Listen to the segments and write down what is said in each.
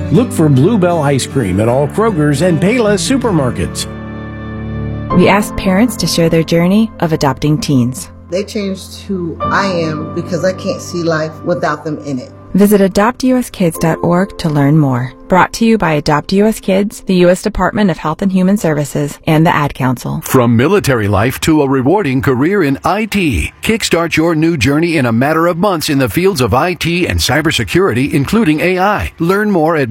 Look for Bluebell Ice Cream at all Kroger's and Payless supermarkets. We asked parents to share their journey of adopting teens. They changed who I am because I can't see life without them in it. Visit adoptuskids.org to learn more. Brought to you by Adopt US Kids, the U.S. Department of Health and Human Services, and the Ad Council. From military life to a rewarding career in IT, kickstart your new journey in a matter of months in the fields of IT and cybersecurity, including AI. Learn more at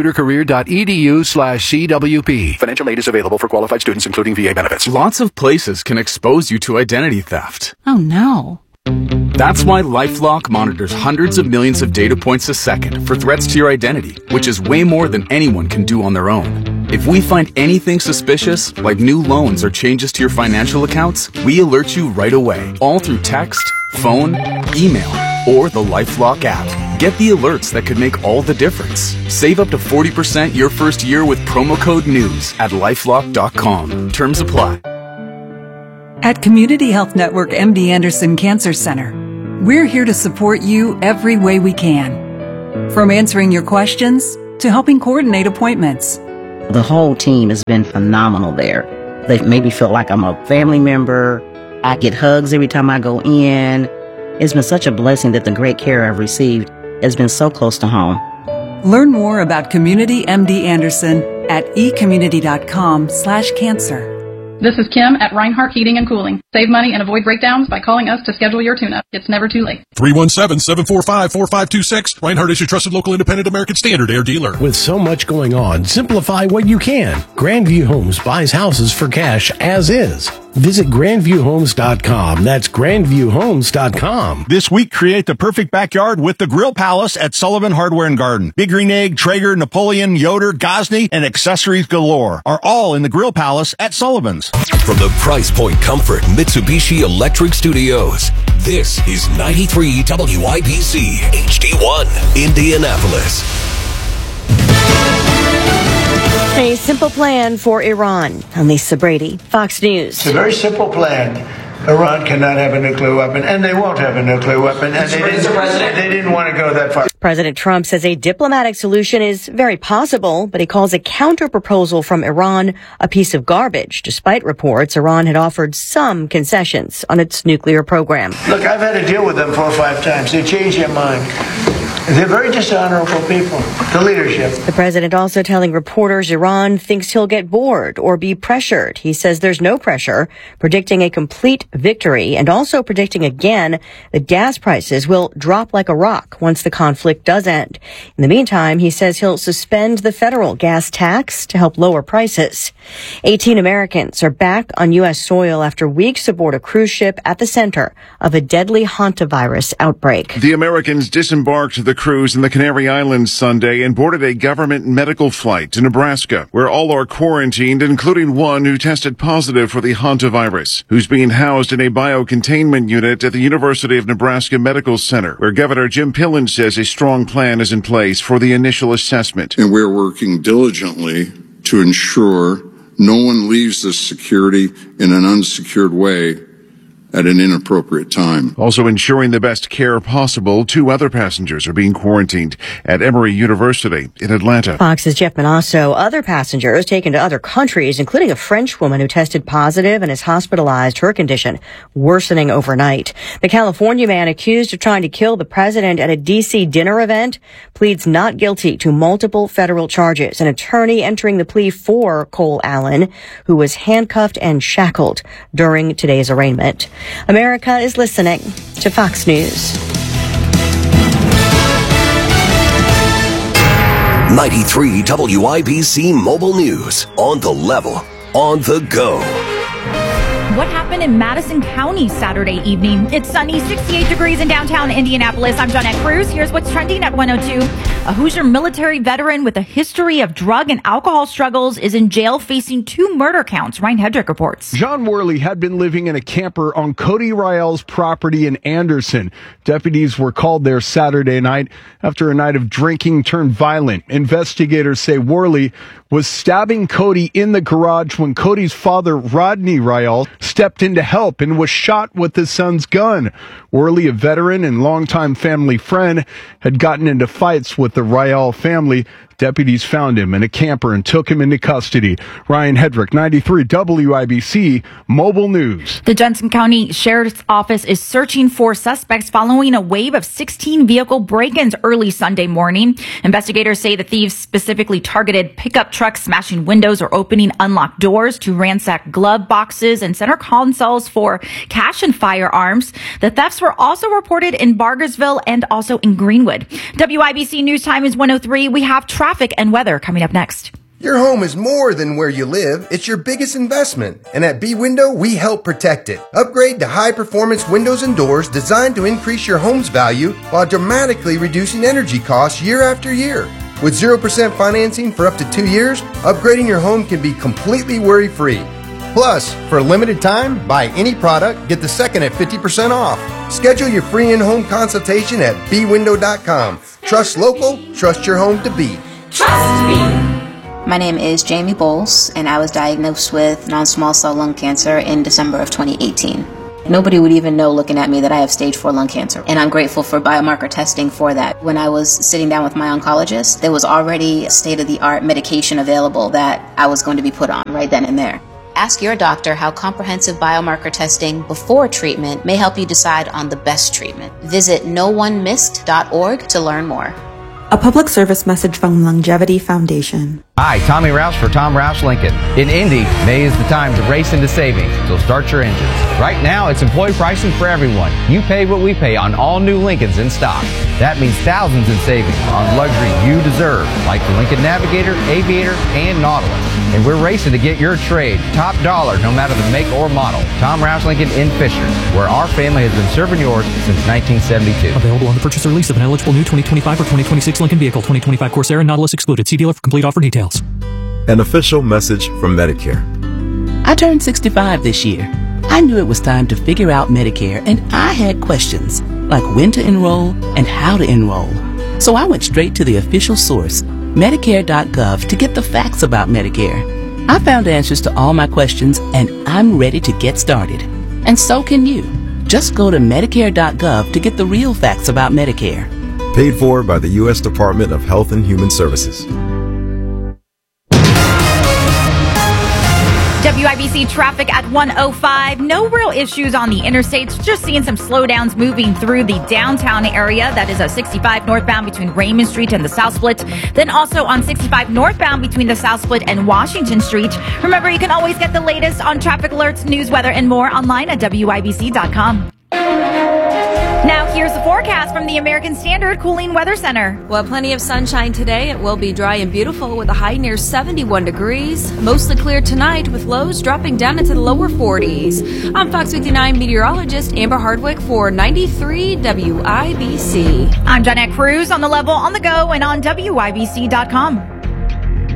mycomputercareer.edu/CWP. Financial aid is available for qualified students, including VA benefits. Lots of places can expose you to identity theft. Oh no. That's why LifeLock monitors hundreds of millions of data points a second for threats to your identity, which is way more than anyone can do on their own. If we find anything suspicious, like new loans or changes to your financial accounts, we alert you right away, all through text, phone, email, or the LifeLock app. Get the alerts that could make all the difference. Save up to 40% your first year with promo code NEWS at LifeLock.com. Terms apply. At Community Health Network MD Anderson Cancer Center, we're here to support you every way we can. From answering your questions to helping coordinate appointments. The whole team has been phenomenal there. They've made me feel like I'm a family member. I get hugs every time I go in. It's been such a blessing that the great care I've received has been so close to home. Learn more about Community MD Anderson at ecommunity.com/cancer. This is Kim at Reinhardt Heating and Cooling. Save money and avoid breakdowns by calling us to schedule your tune-up. It's never too late. 317-745-4526. Reinhardt is your trusted local independent American Standard Air dealer. With so much going on, simplify what you can. Grandview Homes buys houses for cash as is. Visit grandviewhomes.com. That's grandviewhomes.com. This week, create the perfect backyard with the Grill Palace at Sullivan Hardware and Garden. Big Green Egg, Traeger, Napoleon, Yoder, Gosney, and accessories galore are all in the Grill Palace at Sullivan's. From the Price Point Comfort Mitsubishi Electric Studios, this is 93 WIBC HD1, Indianapolis. A simple plan for Iran. I'm Lisa Brady, Fox News. It's a very simple plan. Iran cannot have a nuclear weapon, and they won't have a nuclear weapon, and they didn't want to go that far. President Trump says a diplomatic solution is very possible, but he calls a counter-proposal from Iran a piece of garbage, despite reports Iran had offered some concessions on its nuclear program. Look, I've had to deal with them 4 or 5 times. They change their mind. They're very dishonorable people, the leadership. The president also telling reporters Iran thinks he'll get bored or be pressured. He says there's no pressure, predicting a complete victory, and also predicting again that gas prices will drop like a rock once the conflict does end. In the meantime, he says he'll suspend the federal gas tax to help lower prices. 18 Americans are back on U.S. soil after weeks aboard a cruise ship at the center of a deadly hantavirus outbreak. The Americans disembarked the cruise in the Canary Islands Sunday and boarded a government medical flight to Nebraska, where all are quarantined, including one who tested positive for the hantavirus, who's being housed in a biocontainment unit at the University of Nebraska Medical Center, where Governor Jim Pillen says a strong plan is in place for the initial assessment. And we're working diligently to ensure no one leaves this security in an unsecured way at an inappropriate time. Also ensuring the best care possible, 2 other passengers are being quarantined at Emory University in Atlanta. Fox's Jeff Manasso. Other passengers taken to other countries, including a French woman who tested positive and is hospitalized, her condition worsening overnight. The California man accused of trying to kill the president at a D.C. dinner event pleads not guilty to multiple federal charges. An attorney entering the plea for Cole Allen, who was handcuffed and shackled during today's arraignment. America is listening to Fox News. 93 WIBC Mobile News. On the level, on the go. What happened in Madison County Saturday evening? It's sunny, 68 degrees in downtown Indianapolis. I'm Jonette Cruz. Here's what's trending at 102. A Hoosier military veteran with a history of drug and alcohol struggles is in jail facing 2 murder counts. Ryan Hedrick reports. John Worley had been living in a camper on Cody Rael's property in Anderson. Deputies were called there Saturday night after a night of drinking turned violent. Investigators say Worley was stabbing Cody in the garage when Cody's father, Rodney Rael, stepped in to help and was shot with his son's gun. Worley, a veteran and longtime family friend, had gotten into fights with the Rael family. Deputies found him in a camper and took him into custody. Ryan Hedrick, 93 WIBC, Mobile News. The Johnson County Sheriff's Office is searching for suspects following a wave of 16 vehicle break-ins early Sunday morning. Investigators say the thieves specifically targeted pickup trucks, smashing windows or opening unlocked doors to ransack glove boxes and center consoles for cash and firearms. The thefts were also reported in Bargersville and also in Greenwood. WIBC News Time is 1:03. We have traffic and weather coming up next. Your home is more than where you live. It's your biggest investment. And at B-Window, we help protect it. Upgrade to high-performance windows and doors designed to increase your home's value while dramatically reducing energy costs year after year. With 0% financing for up to 2 years, upgrading your home can be completely worry-free. Plus, for a limited time, buy any product, get the second at 50% off. Schedule your free in-home consultation at bwindow.com. Trust local, trust your home to be. Trust me. My name is Jamie Bowles, and I was diagnosed with non-small cell lung cancer in December of 2018. Nobody would even know looking at me that I have stage 4 lung cancer, and I'm grateful for biomarker testing for that. When I was sitting down with my oncologist, there was already state-of-the-art medication available that I was going to be put on right then and there. Ask your doctor how comprehensive biomarker testing before treatment may help you decide on the best treatment. Visit NoOneMissed.org to learn more. A public service message from Longevity Foundation. Hi, Tommy Rouse for Tom Rouse Lincoln. In Indy, May is the time to race into savings, so start your engines. Right now, it's employee pricing for everyone. You pay what we pay on all new Lincolns in stock. That means thousands in savings on luxury you deserve, like the Lincoln Navigator, Aviator, and Nautilus. And we're racing to get your trade top dollar, no matter the make or model. Tom Rouse Lincoln in Fishers, where our family has been serving yours since 1972. Available on the purchase or lease of an eligible new 2025 or 2026 Lincoln vehicle. 2025 Corsair and Nautilus excluded. See dealer for complete offer details. An official message from Medicare. I turned 65 this year. I knew it was time to figure out Medicare, and I had questions, like when to enroll and how to enroll. So I went straight to the official source, Medicare.gov, to get the facts about Medicare. I found answers to all my questions, and I'm ready to get started. And so can you. Just go to Medicare.gov to get the real facts about Medicare. Paid for by the U.S. Department of Health and Human Services. WIBC traffic at 1:05. No real issues on the interstates. Just seeing some slowdowns moving through the downtown area. That is a 65 northbound between Raymond Street and the South Split. Then also on 65 northbound between the South Split and Washington Street. Remember, you can always get the latest on traffic alerts, news, weather, and more online at WIBC.com. Now, here's the forecast from the American Standard Cooling Weather Center. Well, plenty of sunshine today. It will be dry and beautiful with a high near 71 degrees. Mostly clear tonight with lows dropping down into the lower 40s. I'm Fox 59 meteorologist Amber Hardwick for 93 WIBC. I'm Jeanette Cruz on the level, on the go, and on WIBC.com.